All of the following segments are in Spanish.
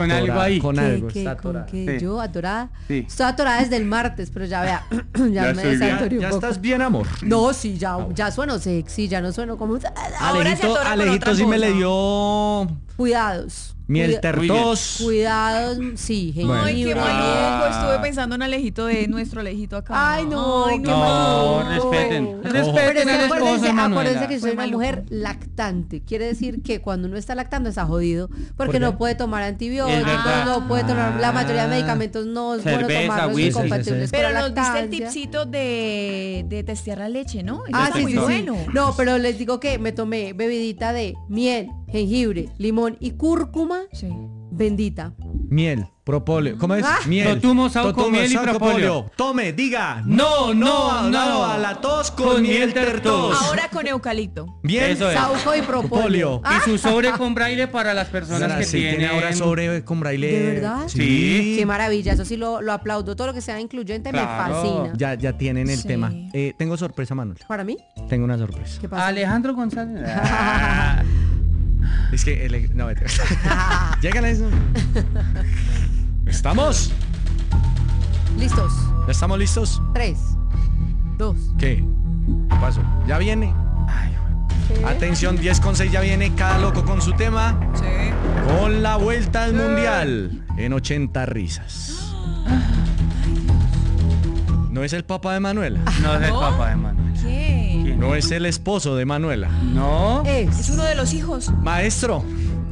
Con algo ahí. Con ¿Qué, algo, qué, está con atorada. qué? Sí. ¿Yo atorada? Sí. Estoy atorada desde el martes, pero ya vea, ya me Ya, desatoré un ya poco. estás bien, amor. No, sí, ya sueno sexy, ya no sueno como... Ahora se atora con Alejito otra sí me cosa. le dio Cuidados. miel Cuida- tertos. Cuidados, sí, Bueno. Ay, qué jengibre. maluco. Estuve pensando en Alejito de nuestro Alejito acá. Ay, no, Ay, qué qué No, maluco. respeten. Pero Respeten es que al esposo de acuérdense Manuela. que soy Fue una maluco. mujer lactante. Quiere decir que cuando uno está lactando está jodido. Porque qué? no puede tomar Es antibióticos, verdad. no puede tomar la mayoría de medicamentos, no es bueno Cerveza, tomarlos whisky. incompatibles con Pero la nos diste el lactancia. tipcito de testear la leche, ¿no? Eso Ah, está sí, muy sí, bueno. sí. No, pero les digo que me tomé bebidita de miel, jengibre, limón y cúrcuma Sí. bendita. Miel, propóleo. ¿Cómo es? Ah. Miel. Totumo, sauco, miel y sauco, propóleo. Tome, diga. No, no, no. A la tos con miel tertos. Ahora con eucalipto. Bien. Eso es. Sauco y propóleo. Propóleo. Ah, Y su sobre con braille para las personas Sara, que sí, tienen... tiene ahora sobre con braille. ¿De verdad? Sí. qué maravilla, eso sí lo aplaudo. Todo lo que sea incluyente me Claro. fascina. Ya tienen el Sí. tema. Tengo sorpresa, Manuel. ¿Para mí? Tengo una sorpresa. ¿Qué pasa? Alejandro González. Ah. Es que no, vete. Llegan a eso. ¿Estamos? Listos. ¿Ya estamos listos? 3, 2. ¿Qué? ¿Qué pasó? ¿Ya viene? Atención, 10:06 ya viene cada loco con su tema. Sí. Con la vuelta al mundial en 80 risas. No es el papá de Manuela. No es el ¿No? papá de Manuel. ¿Qué? ¿Quién? No es el esposo de Manuela. No. Es uno de los hijos. Maestro.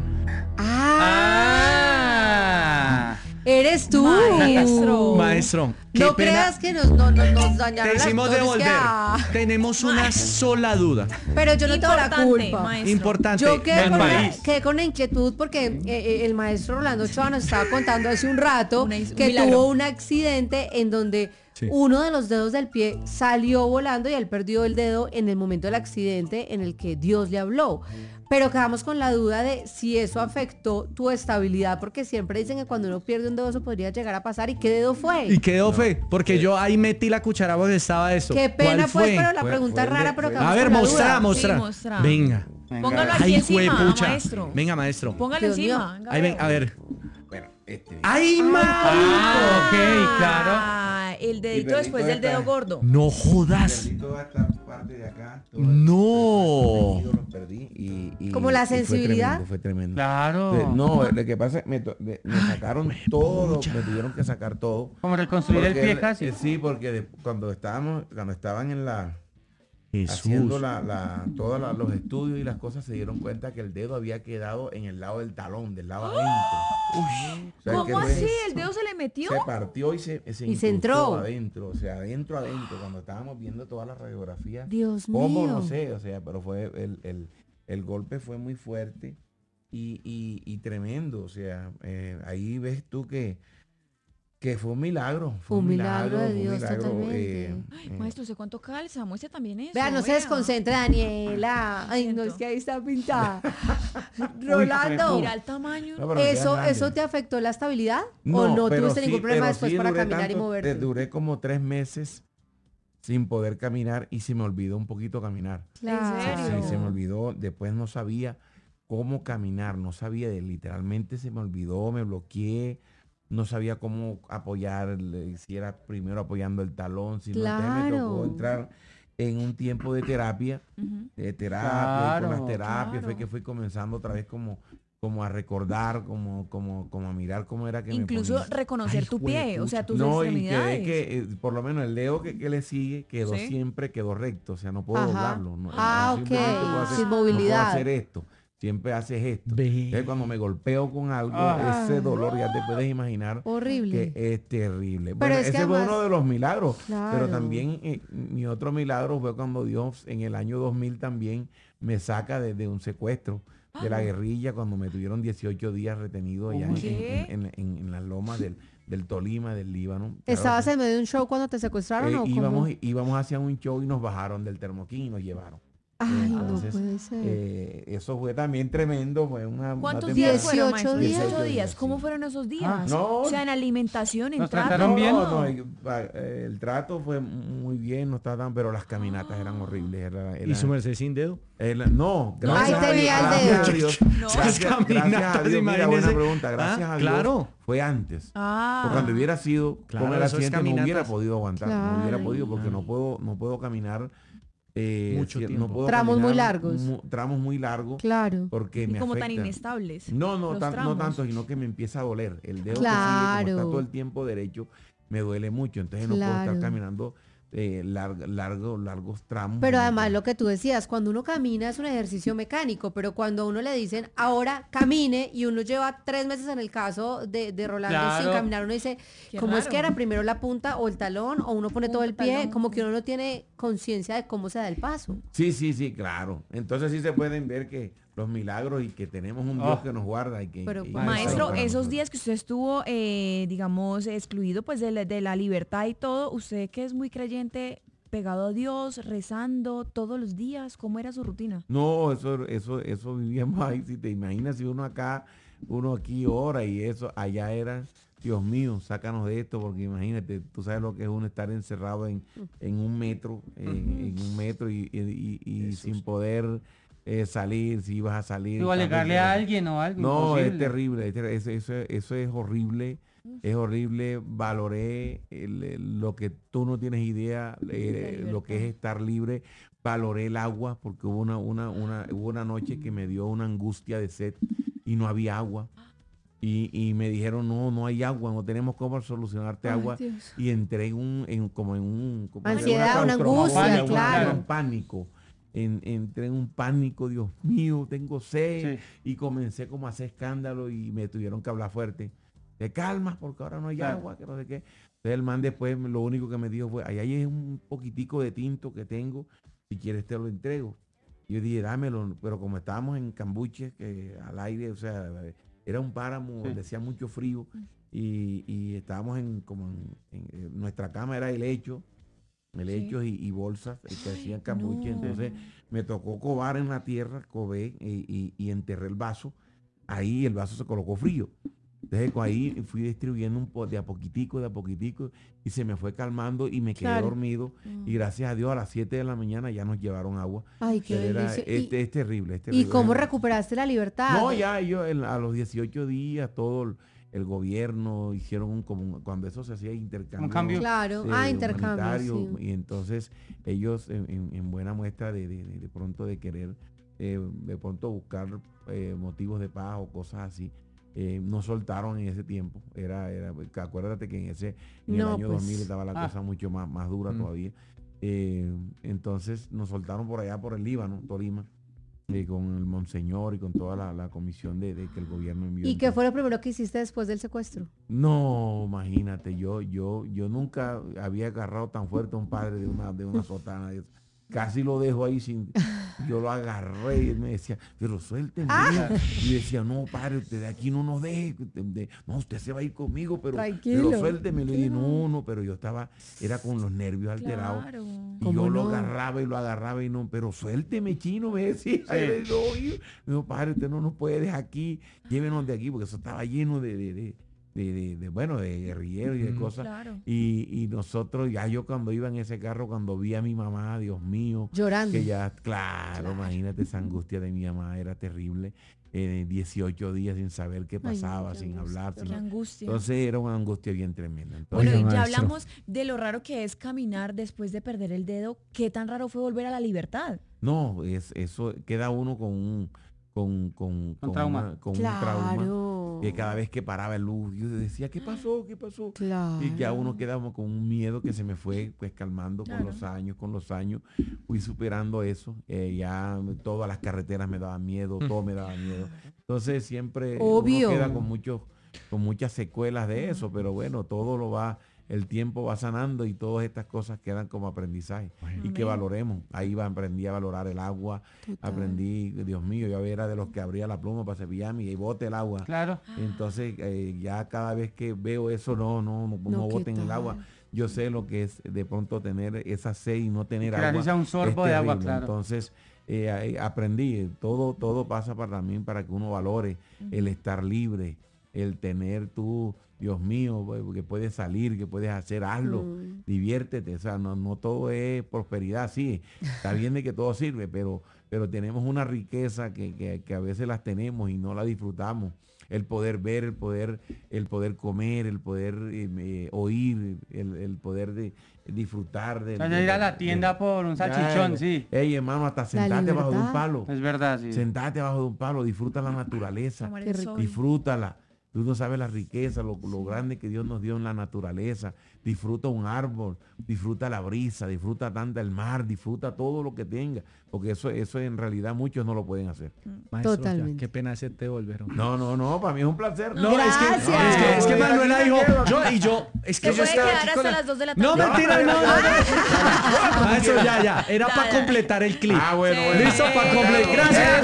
Ah. Eres tú. Maestro. Maestro. Qué No pena. creas que nos dañaron Te las hicimos flores, devolver. que, ah. Tenemos una sola duda. Pero yo no tengo la Importante, culpa. maestro. Importante. Yo Del país. quedé con la inquietud porque el maestro Rolando Ochoa nos estaba contando hace un rato Un que milagro. tuvo un accidente en donde Sí. uno de los dedos del pie salió volando y él perdió el dedo en el momento del accidente en el que Dios le habló. Pero quedamos con la duda de si eso afectó tu estabilidad, porque siempre dicen que cuando uno pierde un dedo eso podría llegar a pasar. ¿Y qué dedo fue? Y quedó fe, porque yo ahí metí la cuchara porque estaba eso. Qué pena ¿Cuál pues, fue? pero la pregunta es rara, pero quedamos A ver, con la mostra, duda. mostra. Sí, mostra. Venga. Póngalo aquí Ay, encima, juepucha. maestro. Venga, maestro. Póngalo Dios mío. encima. venga, Ahí ven, a ver. Bueno, ¡Ay, marico! Ah, ok, claro. Ah, el dedito Y después del dedito dedo acá. gordo. No jodas. perdí toda esta parte de acá. No. Los perdí y ¿Como la y fue sensibilidad? tremendo, fue tremendo. Claro. No, lo que pasa es que me sacaron todo, me tuvieron que sacar todo. Como reconstruir el Porque pie casi. sí, porque cuando estaban en Jesús. haciendo todos los estudios y las cosas, se dieron cuenta que el dedo había quedado en el lado del talón, del lado adentro. O sea, que ¿Cómo fue- así? ¿El dedo se le metió? Se partió y se Y se entró. incrustó adentro, o sea, adentro, cuando estábamos viendo todas las radiografías. Dios ¿Cómo? mío. No sé, o sea, pero fue el golpe fue muy fuerte y tremendo, o sea, ahí ves tú que fue un milagro. Un milagro de fue un Dios, milagro, totalmente. Ay, maestro, ¿sé cuánto calza? Muestre también eso. Vea, no se vea. desconcentre, Daniela. Ay, no, Siento. es que ahí está pintada. Rolando, Mira el tamaño. No, pero me quedan ¿eso grandes. te afectó la estabilidad? ¿O no pero tuviste ningún problema pero después sí para duré caminar y moverte? Duré como 3 meses sin poder caminar y se me olvidó un poquito caminar. Claro. ¿En serio? Sí, se me olvidó. Después no sabía cómo caminar, no sabía, literalmente se me olvidó, me bloqueé, no sabía cómo apoyar, si era primero apoyando el talón, si no, entonces me tocó Claro. entrar en un tiempo de terapia, Ujú. y con Claro, las terapias fue claro. que fui comenzando otra vez como a recordar, como a mirar cómo era que Incluso me ponía. reconocer tu pie, o sea, tus No, y extremidades. quedé que, por lo menos el dedo que le sigue quedó Sí. siempre quedó recto, o sea, no puedo Ajá. doblarlo. No, Ah, no, simplemente ok. puedo hacer- Sin no puedo movilidad. hacer esto, siempre haces esto. Ve. Entonces, cuando me golpeo con algo, Ah. ese dolor ya te puedes imaginar Horrible. que es terrible. Pero Bueno, es que ese fue además- uno de los milagros, Claro. pero también mi otro milagro fue cuando Dios en el año 2000 también me saca de un secuestro de la guerrilla cuando me tuvieron 18 días retenido allá ¿Qué? en las lomas del Tolima, del Líbano. ¿Estabas Claro, en medio de un show cuando te secuestraron o cómo? íbamos hacia un show y nos bajaron del Termoquín y nos llevaron. Ay, Entonces, no puede ser. eso fue también tremendo. Fue una ¿Cuántos temporada- días fueron, 18 maestro? días. 18 días. ¿Cómo Sí. fueron esos días? Ah. No. O sea, en alimentación, en ¿Nos trato. trataron bien? El trato fue muy bien, no estaba tan, pero las caminatas eran horribles. ¿Y su merced sin dedo? No, Ahí gracias a tenía el Dios. Gracias a dedo. Dios. No. Gracias a Caminatas, Dios. Mira, buena imagínese. pregunta. Gracias Ah, a Dios. claro. Fue antes. Ah. Porque cuando hubiera sido Claro, con el eso es accidente no hubiera caminatas. podido aguantar. No hubiera Claro. podido porque no puedo caminar. Mucho no tiempo. puedo Tramos muy caminar largos. Tramos muy largos. Claro. Porque Y me como tan afecta. inestables. No los no tramos. tanto, sino que me empieza a doler. El dedo que sigue, como Claro. está todo el tiempo derecho, me duele mucho. Entonces no puedo Claro. estar caminando largos tramos. Pero además lo que tú decías, cuando uno camina es un ejercicio mecánico, pero cuando a uno le dicen ahora camine y uno lleva 3 meses en el caso de Rolando sin Claro. caminar, uno dice, Qué ¿cómo es raro. que era primero la punta o el talón? O uno pone todo el Punta, pie, talón. como que uno no tiene conciencia de cómo se da el paso. Sí, claro. Entonces sí se pueden ver que los milagros y que tenemos un Dios Oh. que nos guarda y que... Pero, y- Maestro, para esos nosotros. días que usted estuvo, digamos, excluido pues de la libertad y todo, usted que es muy creyente, pegado a Dios, rezando todos los días, ¿cómo era su rutina? No, eso vivíamos ahí. Si te imaginas, si uno aquí ora y eso, allá era, Dios mío, sácanos de esto, porque imagínate, tú sabes lo que es uno estar encerrado en un metro, en un metro y sin poder salir, si ibas a salir. O alegarle a alguien o algo. No, es imposible. terrible, eso es horrible. Es horrible, valoré lo que tú no tienes idea, lo que es estar libre, valoré el agua, porque hubo una noche que me dio una angustia de sed y no había agua. Y me dijeron, no hay agua, no tenemos cómo solucionarte agua. Dios. Y entré como Ansiedad, una claustrofobia, angustia, pánico, claro. un pánico. Entré en un pánico, Dios mío, tengo sed. Sí. Y comencé como a hacer escándalo y me tuvieron que hablar fuerte. Te calmas porque ahora no hay Claro. agua, que no sé qué. Entonces el man después lo único que me dijo fue, ahí hay un poquitico de tinto que tengo, si quieres te lo entrego. Y yo dije, dámelo, pero como estábamos en Cambuche, que al aire, o sea, era un páramo, Sí. donde hacía mucho frío y estábamos nuestra cama era helechos y bolsas que hacían Cambuche. No. Entonces me tocó cobar en la tierra, cobé y enterré el vaso. Ahí el vaso se colocó frío. Entonces ahí fui distribuyendo de a poquitico y se me fue calmando y me quedé Claro. dormido. Y gracias a Dios a las 7 de la mañana ya nos llevaron agua. Ay, qué Pero bendición. es terrible, es ¿Y terrible. cómo recuperaste la libertad? No, ya yo a los 18 días todo el gobierno hicieron cuando eso se hacía intercambio. Un cambio. Claro, intercambio, humanitario, sí. y entonces ellos en buena muestra de pronto de querer de pronto buscar motivos de paz o cosas así, nos soltaron en ese tiempo. Acuérdate que en el No, año pues. 2000 estaba la Ah. cosa mucho más dura todavía. Entonces nos soltaron por allá por el Líbano, Tolima, con el monseñor y con toda la comisión de que el gobierno envió. ¿Y qué fue lo primero que hiciste después del secuestro? No, imagínate, yo nunca había agarrado tan fuerte a un padre de una sotana. Casi lo dejo ahí yo lo agarré y él me decía, pero suélteme. Y decía, no, padre, usted de aquí no nos deje. No, usted se va a ir conmigo, pero Tranquilo. suélteme. Le dije, no, pero yo era con los nervios alterados. Claro. Y ¿Cómo yo lo no? agarraba y no, pero suélteme, chino, me decía. Y yo, digo, padre, usted no nos puede dejar aquí, llévenos de aquí, porque eso estaba lleno de guerrilleros y de cosas. Claro. Y nosotros, ya yo cuando iba en ese carro, cuando vi a mi mamá, Dios mío, Llorando. que ya, claro, imagínate, esa angustia de mi mamá era terrible. 18 días sin saber qué pasaba, qué sin angustia, hablar. Qué angustia. Entonces era una angustia bien tremenda. Bueno, Entonces, ya maestro. hablamos de lo raro que es caminar después de perder el dedo. ¿Qué tan raro fue volver a la libertad? no, eso queda uno con un trauma. con un trauma. Claro. Que cada vez que paraba el luz, yo decía, ¿qué pasó? ¿Qué pasó? Claro. Y ya uno quedaba con un miedo que se me fue pues calmando Claro. con los años, fui superando eso, ya todas las carreteras me daban miedo, todo me daba miedo. Entonces siempre Obvio. uno queda con muchas secuelas de eso, pero bueno, todo lo va el tiempo va sanando y todas estas cosas quedan como aprendizaje. Y que valoremos. Ahí aprendí a valorar el agua. Total. Aprendí, Dios mío, yo era de los que abría la pluma para cepillarme y bote el agua. Claro. Entonces, ya cada vez que veo eso, no ¿qué boten el tal? agua. Yo sé lo que es de pronto tener esa sed y no tener Gracias agua. a un sorbo es de agua, terrible. claro. Entonces, aprendí, todo pasa también para que uno valore el estar libre, el tener tú, Dios mío, que puedes salir, que puedes hacer, hazlo, diviértete. O sea, no todo es prosperidad, sí, está bien de que todo sirve, pero tenemos una riqueza que a veces las tenemos y no la disfrutamos. El poder ver, el poder comer, el poder oír, el poder disfrutar de... Ir a la tienda por un salchichón, sí. Ey, hermano, hasta sentarte bajo de un palo. Es verdad, sí. Sentate bajo de un palo, disfruta la naturaleza, Tomar Qué el rico. sol. disfrútala. Tú no sabes la riqueza, lo grande que Dios nos dio en la naturaleza. Disfruta un árbol, disfruta la brisa, disfruta tanto el mar, disfruta todo lo que tenga, porque eso en realidad muchos no lo pueden hacer. Maestro, Totalmente. ya, qué pena hacerte volver. No, para mí es un placer. No, Gracias. es que Manuela dijo, es que Se yo puede estaba quedar aquí hasta con la- las 2 de la No, tarde. mentira, no. Maestro, ya. Era Ya, para ya. completar el clip. Bueno. Listo, para completar. Gracias.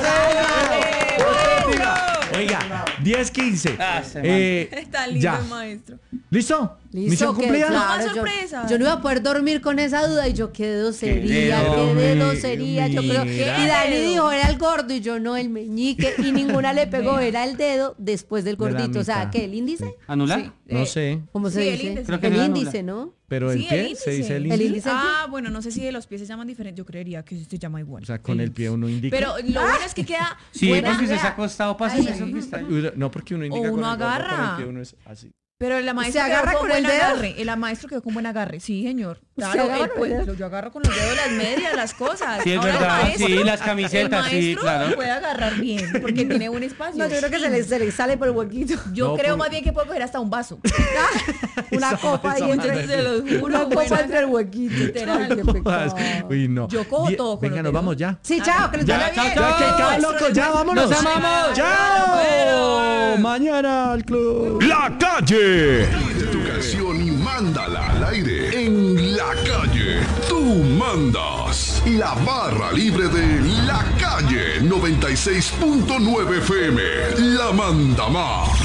Oiga, 10:15. Ah, se Está lindo Ya. el maestro. ¿Listo? Listo, ¿Misión que cumplida? Más yo- sorpresa. Yo no iba a poder dormir con esa duda y yo qué dedo sería, dedo, qué dedo sería, yo creo. mira. Y Dani ¿Qué dijo, era el gordo y yo no, el meñique y ninguna le pegó, era el dedo después del De la gordito. O sea, mitad. ¿qué? ¿El índice? ¿Anular? Sí. No sé. ¿Cómo se Sí, el dice? índice. Creo que el no índice, anula. ¿no? ¿Pero Sí, el qué? el ¿Se dice el El índice? índice. Bueno, no sé si de los pies se llaman diferente. Yo creería que se llama igual. O sea, con el pie uno indica. Pero lo bueno es que queda Sí, buena. porque usted se ha acostado para Ay, hacer eso que está ahí. No, porque uno indica O uno con el gordo, agarra. con el pie uno es así. Pero la maestra ¿Se agarra quedó con buen el dedo? agarre. El maestro quedó con buen agarre. Sí, señor. Claro, agarra él, con el dedo? yo agarro con los dedos las medias, las cosas. Sí, es Ahora el verdad, maestro- sí, las camisetas, el sí, maestro claro. puede agarrar bien, porque tiene un espacio. No, yo creo que se le sale por el huequito. Yo No, creo por- más bien que puede coger hasta un vaso. Una copa ahí entre, Se los juro, una copa buena. entre el huequito. Literal. Ay, qué pecado. Uy, no. Yo cojo todo con Venga, los nos dedos. vamos ya. Sí, chao, que les Ya, vaya chao, bien. chao. Ya, que cada loco, ya, vámonos. ¡Nos amamos! ¡Chao! Mañana al club. La Calle. Pide tu canción y mándala al aire en La Calle. Tú mandas. La barra libre de La Calle 96.9 FM. La manda más.